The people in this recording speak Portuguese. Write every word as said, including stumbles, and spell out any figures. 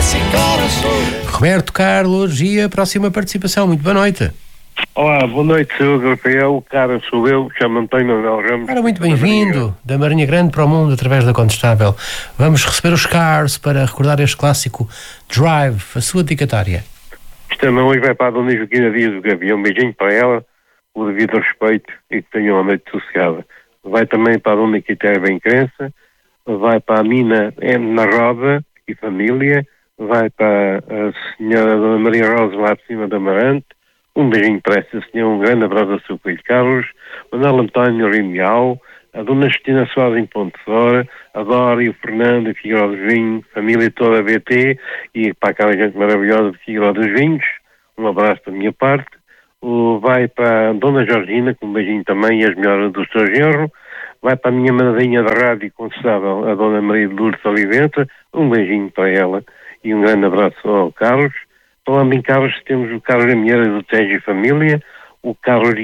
Roberto Carlos, e a próxima participação. Muito boa noite. Olá, boa noite, senhor Rafael. O cara sou eu, chamo-me António Manuel Ramos. Ora, muito bem-vindo da Marinha Grande para o mundo através da Contestável. Vamos receber os Cars para recordar este clássico Drive, a sua dedicatória. Isto também hoje vai para a dona Joaquina Dias do Gavião. Um beijinho para ela, o devido respeito, e que tenha uma noite sossegada. Vai também para a dona Quitéria Bem-Crença, vai para a Mina M. na Roda e família, vai para a senhora Dona Maria Rosa lá de cima da Amarante. Um beijinho para essa senhora, um grande abraço ao seu filho Carlos, Manuel António Rimial, a dona Justina Soares em Ponte Fora, a Dora e o Fernando e Figueiró dos Vinhos, família toda a B T e para aquela gente maravilhosa de Figueiró dos Vinhos, um abraço da minha parte. O, vai para a dona Georgina, com um beijinho também, e as melhoras do seu genro. Vai para a minha madrinha de rádio incontestável, a dona Maria de Lourdes Oliveira, um beijinho para ela e um grande abraço ao Carlos. Falando em Carlos, temos o Carlos Amieira do Tejo e Família, o Carlos